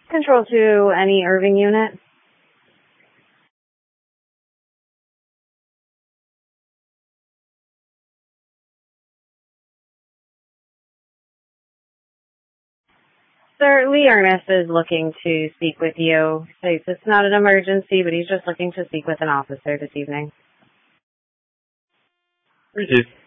Control to any Irving unit. Sir, Lee Ernest is looking to speak with you. States it's not an emergency, but he's just looking to speak with an officer this evening. Thank you.